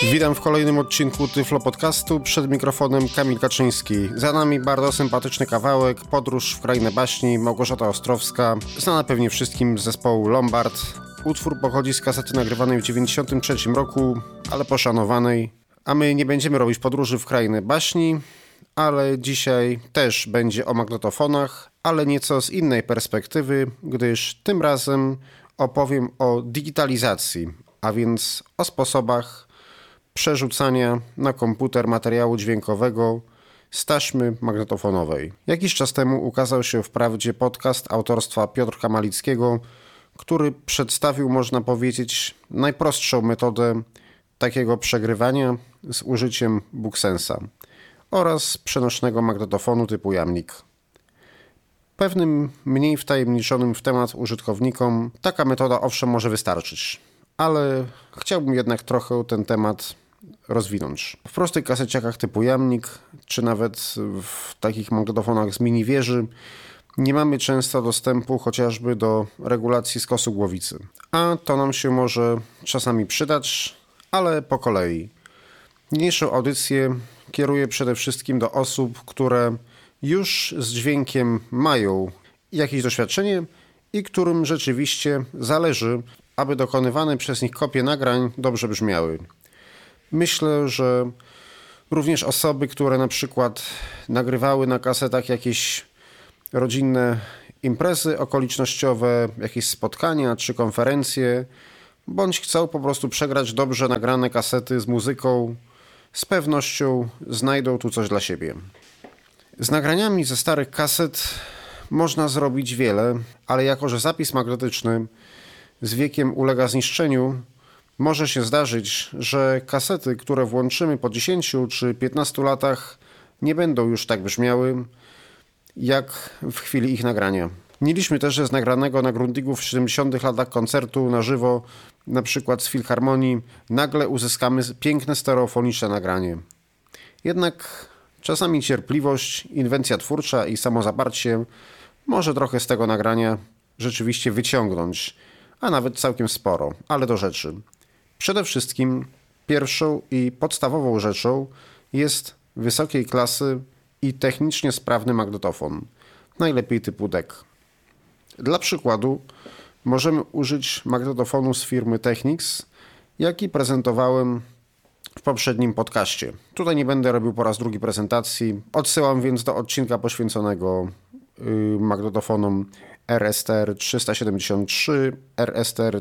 Witam w kolejnym odcinku Tyflo Podcastu. Przed mikrofonem Kamil Kaczyński. Za nami bardzo sympatyczny kawałek, Podróż w krainę baśni, Małgorzata Ostrowska, znana pewnie wszystkim z zespołu Lombard. Utwór pochodzi z kasety nagrywanej w 1993 roku, ale poszanowanej. A my nie będziemy robić podróży w krainę baśni, ale dzisiaj też będzie o magnetofonach, ale nieco z innej perspektywy, gdyż tym razem opowiem o digitalizacji, a więc o sposobach przerzucania na komputer materiału dźwiękowego z taśmy magnetofonowej. Jakiś czas temu ukazał się wprawdzie podcast autorstwa Piotrka Malickiego, który przedstawił, można powiedzieć, najprostszą metodę takiego przegrywania z użyciem BookSense'a oraz przenośnego magnetofonu typu jamnik. Pewnym mniej wtajemniczonym w temat użytkownikom taka metoda owszem może wystarczyć, ale chciałbym jednak trochę ten temat rozwinąć. W prostych kaseciakach typu jamnik, czy nawet w takich magnetofonach z mini wieży nie mamy często dostępu chociażby do regulacji skosu głowicy. A to nam się może czasami przydać, ale po kolei. Niniejszą audycję kieruję przede wszystkim do osób, które już z dźwiękiem mają jakieś doświadczenie i którym rzeczywiście zależy, aby dokonywane przez nich kopie nagrań dobrze brzmiały. Myślę, że również osoby, które na przykład nagrywały na kasetach jakieś rodzinne imprezy okolicznościowe, jakieś spotkania czy konferencje, bądź chcą po prostu przegrać dobrze nagrane kasety z muzyką, z pewnością znajdą tu coś dla siebie. Z nagraniami ze starych kaset można zrobić wiele, ale jako że zapis magnetyczny z wiekiem ulega zniszczeniu, może się zdarzyć, że kasety, które włączymy po 10 czy 15 latach, nie będą już tak brzmiały, jak w chwili ich nagrania. Mieliśmy też z nagranego na Grundigu w 70 latach koncertu na żywo, na przykład z Filharmonii, nagle uzyskamy piękne stereofoniczne nagranie. Jednak czasami cierpliwość, inwencja twórcza i samozaparcie może trochę z tego nagrania rzeczywiście wyciągnąć, a nawet całkiem sporo, ale do rzeczy. Przede wszystkim pierwszą i podstawową rzeczą jest wysokiej klasy i technicznie sprawny magnetofon, najlepiej typu DEC. Dla przykładu możemy użyć magnetofonu z firmy Technics, jaki prezentowałem w poprzednim podcaście. Tutaj nie będę robił po raz drugi prezentacji, odsyłam więc do odcinka poświęconego magnetofonom RSTR 373, RSTR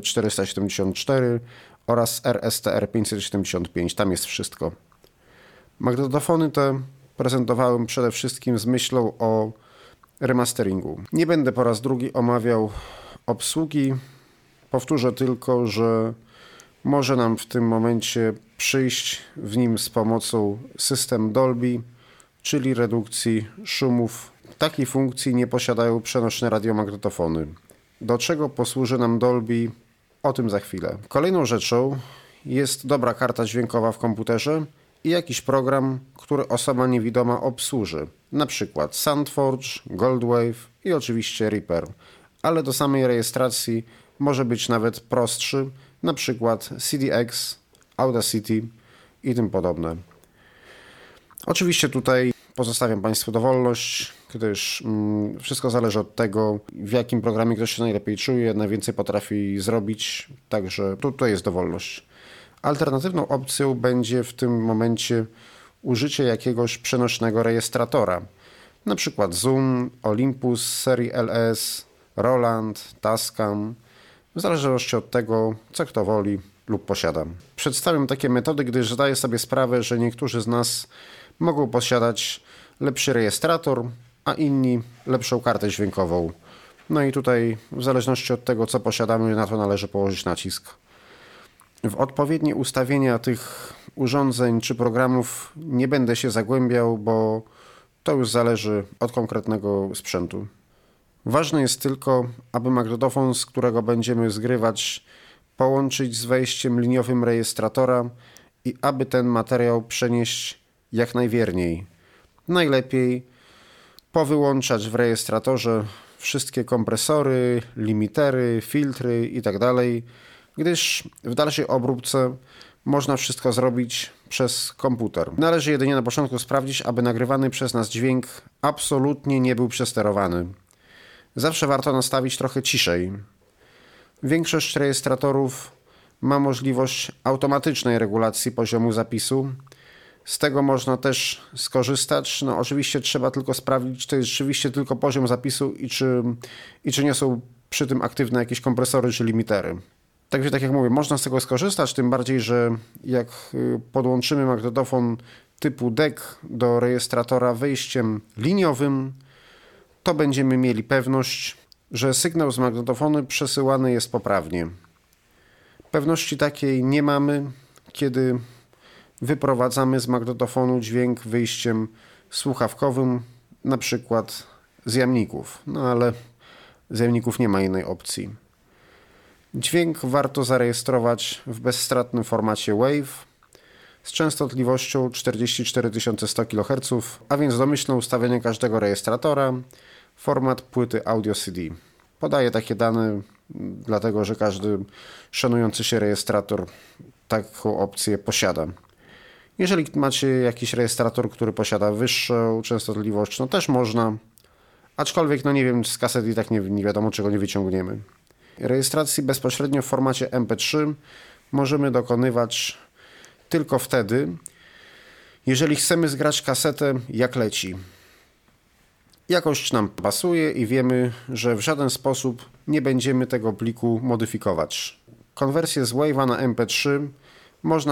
474 oraz RSTR 575. Tam jest wszystko. Magnetofony te prezentowałem przede wszystkim z myślą o remasteringu. Nie będę po raz drugi omawiał obsługi. Powtórzę tylko, że może nam w tym momencie przyjść w nim z pomocą system Dolby, czyli redukcji szumów. Takiej funkcji nie posiadają przenośne radiomagnetofony. Do czego posłuży nam Dolby? O tym za chwilę. Kolejną rzeczą jest dobra karta dźwiękowa w komputerze i jakiś program, który osoba niewidoma obsłuży. Na przykład SoundForge, Goldwave i oczywiście Reaper. Ale do samej rejestracji może być nawet prostszy, na przykład CDX, Audacity i tym podobne. Oczywiście tutaj pozostawiam Państwu dowolność, gdyż wszystko zależy od tego, w jakim programie ktoś się najlepiej czuje, najwięcej potrafi zrobić, także tutaj jest dowolność. Alternatywną opcją będzie w tym momencie użycie jakiegoś przenośnego rejestratora, na przykład Zoom, Olympus z serii LS, Roland, Tascam, w zależności od tego, co kto woli lub posiada. Przedstawiam takie metody, gdyż zdaję sobie sprawę, że niektórzy z nas mogą posiadać lepszy rejestrator, a inni lepszą kartę dźwiękową. No i tutaj w zależności od tego, co posiadamy, na to należy położyć nacisk. W odpowiednie ustawienia tych urządzeń czy programów nie będę się zagłębiał, bo to już zależy od konkretnego sprzętu. Ważne jest tylko, aby magnetofon, z którego będziemy zgrywać, połączyć z wejściem liniowym rejestratora i aby ten materiał przenieść jak najwierniej. Najlepiej powyłączać w rejestratorze wszystkie kompresory, limitery, filtry itd., gdyż w dalszej obróbce można wszystko zrobić przez komputer. Należy jedynie na początku sprawdzić, aby nagrywany przez nas dźwięk absolutnie nie był przesterowany. Zawsze warto nastawić trochę ciszej. Większość rejestratorów ma możliwość automatycznej regulacji poziomu zapisu. Z tego można też skorzystać. Oczywiście trzeba tylko sprawdzić, czy to jest rzeczywiście tylko poziom zapisu i czy nie są przy tym aktywne jakieś kompresory czy limitery. Także tak jak mówię, można z tego skorzystać, tym bardziej, że jak podłączymy magnetofon typu DEC do rejestratora wejściem liniowym, to będziemy mieli pewność, że sygnał z magnetofonu przesyłany jest poprawnie. Pewności takiej nie mamy, kiedy wyprowadzamy z magnetofonu dźwięk wyjściem słuchawkowym, na przykład z jamników. Ale z jamników nie ma innej opcji. Dźwięk warto zarejestrować w bezstratnym formacie WAVE z częstotliwością 44100 kHz, a więc domyślne ustawienie każdego rejestratora, format płyty audio CD. Podaję takie dane, dlatego że każdy szanujący się rejestrator taką opcję posiada. Jeżeli macie jakiś rejestrator, który posiada wyższą częstotliwość, też można, aczkolwiek nie wiem, z kaset i tak nie wiadomo czego nie wyciągniemy. Rejestracji bezpośrednio w formacie MP3 możemy dokonywać tylko wtedy, jeżeli chcemy zgrać kasetę jak leci. Jakość nam pasuje i wiemy, że w żaden sposób nie będziemy tego pliku modyfikować. Konwersję z WAVe'a na MP3 można